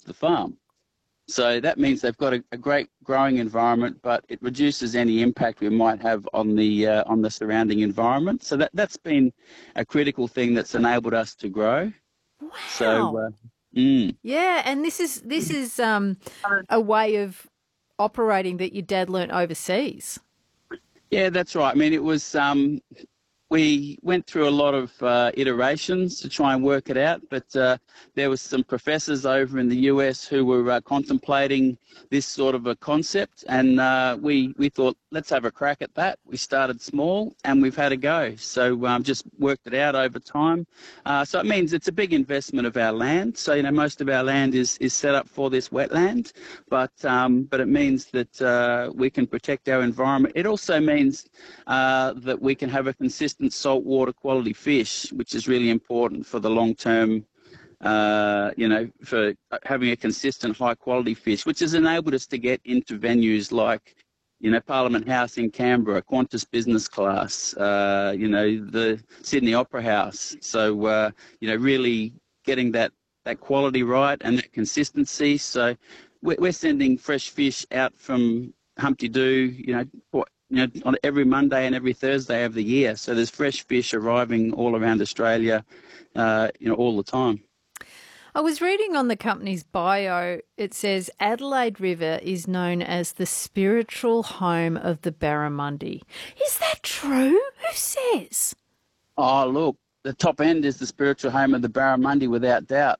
the farm. So that means they've got a great growing environment, but it reduces any impact we might have on the surrounding environment. So that's been a critical thing that's enabled us to grow. Wow. So mm. Yeah, and this is a way of operating that your dad learnt overseas. Yeah, that's right. I mean, it was we went through a lot of iterations to try and work it out, but there was some professors over in the US who were contemplating this sort of a concept, and we thought, let's have a crack at that. We started small, and we've had a go. So just worked it out over time. So it means it's a big investment of our land. So, most of our land is set up for this wetland, but it means that we can protect our environment. It also means that we can have a consistent saltwater quality fish, which is really important for the long term, for having a consistent high quality fish, which has enabled us to get into venues like, Parliament House in Canberra, Qantas Business Class, the Sydney Opera House. So, really getting that quality right and that consistency. So we're sending fresh fish out from Humpty Doo, on every Monday and every Thursday of the year. So there's fresh fish arriving all around Australia, all the time. I was reading on the company's bio, it says Adelaide River is known as the spiritual home of the barramundi. Is that true? Who says? Oh, look, the top end is the spiritual home of the barramundi, without doubt.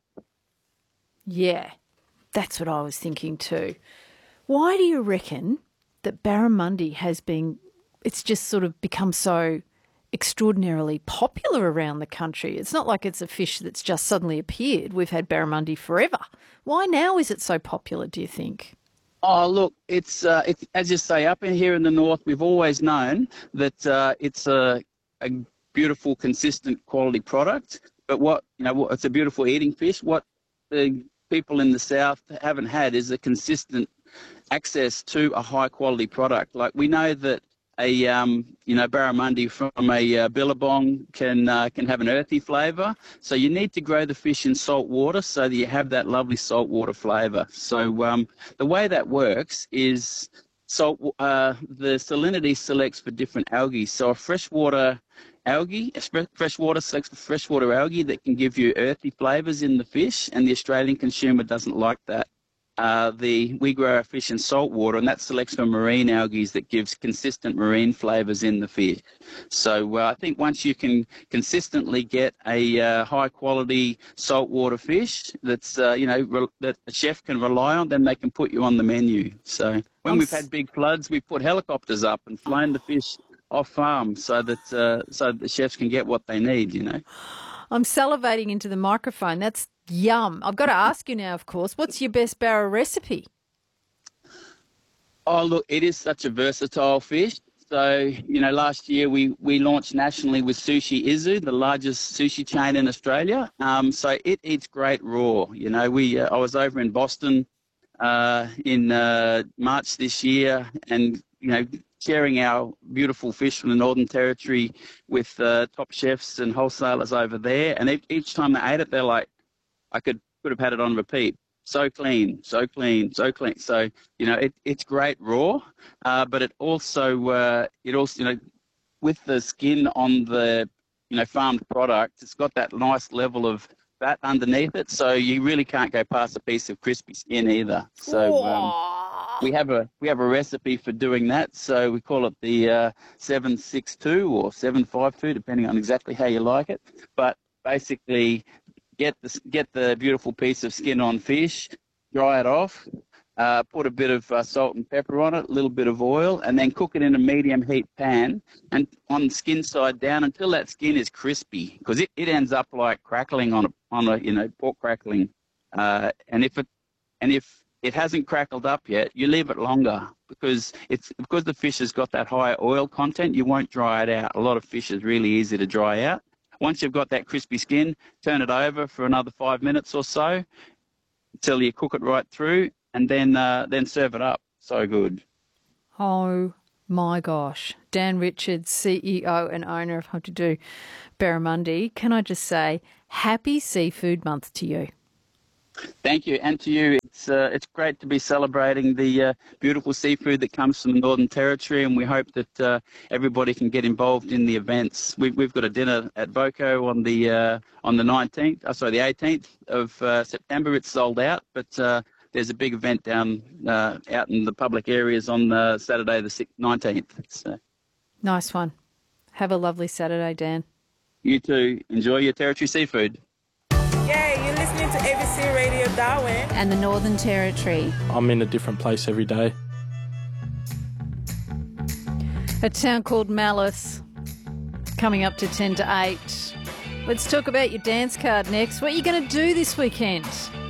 Yeah, that's what I was thinking too. Why do you reckon that barramundi it's just sort of become so extraordinarily popular around the country? It's not like it's a fish that's just suddenly appeared. We've had barramundi forever. Why now is it so popular, do you think? Oh, look, it's as you say, up in here in the north, we've always known that it's a beautiful, consistent quality product. But it's a beautiful eating fish. What the people in the south haven't had is a consistent access to a high quality product. Like, we know that a barramundi from a billabong can have an earthy flavour. So you need to grow the fish in salt water so that you have that lovely saltwater flavour. So the way that works is the salinity selects for different algae. So a freshwater selects for freshwater algae that can give you earthy flavours in the fish, and the Australian consumer doesn't like that. We grow our fish in salt water, and that selects for marine algae that gives consistent marine flavours in the fish. So I think once you can consistently get a high quality saltwater fish that's that a chef can rely on, then they can put you on the menu. So when we've had big floods, we put helicopters up and flown the fish off farm so that the chefs can get what they need. I'm salivating into the microphone. That's yum. I've got to ask you now, of course, what's your best barra recipe? Oh, look, it is such a versatile fish. So, last year we launched nationally with Sushi Izu, the largest sushi chain in Australia. So it eats great raw. I was over in Boston in March this year, and, sharing our beautiful fish from the Northern Territory with top chefs and wholesalers over there. And each time they ate it, they're like, I could have had it on repeat. So clean, so clean, so clean. So, it's great raw, but it also, with the skin on the, farmed product, it's got that nice level of fat underneath it. So you really can't go past a piece of crispy skin either. So we have a recipe for doing that. So we call it the 762 or 752, depending on exactly how you like it. But basically, get the beautiful piece of skin on fish, dry it off, put a bit of salt and pepper on it, a little bit of oil, and then cook it in a medium heat pan and on the skin side down until that skin is crispy, because it ends up like crackling on a pork crackling. And if it hasn't crackled up yet, you leave it longer because the fish has got that high oil content. You won't dry it out. A lot of fish is really easy to dry out. Once you've got that crispy skin, turn it over for another 5 minutes or so until you cook it right through, and then serve it up. So good. Oh my gosh. Dan Richards, CEO and owner of Humpty Doo Barramundi. Can I just say, happy Seafood Month to you? Thank you, and to you. It's great to be celebrating the beautiful seafood that comes from the Northern Territory, and we hope that everybody can get involved in the events. We've got a dinner at Boko on the 19th. The 18th of September. It's sold out, but there's a big event down out in the public areas on Saturday the 19th. So. Nice one. Have a lovely Saturday, Dan. You too. Enjoy your Territory seafood. Yeah, you're listening to ABC Radio Darwin and the Northern Territory. I'm in a different place every day. A town called Malice, coming up to 10 to 8. Let's talk about your dance card next. What are you going to do this weekend?